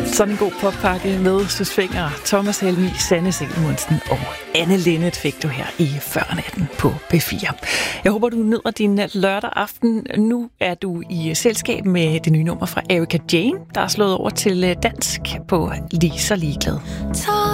Sådan en god poppakke med Søs Fenger, Thomas Helmi, Sanne Salomonsen og Anne Linnet fik du her i Før Natten på P4. Jeg håber, du nyder din lørdag aften. Nu er du i selskab med det nye nummer fra Erika Jane, der er slået over til dansk på Lige så ligeglad.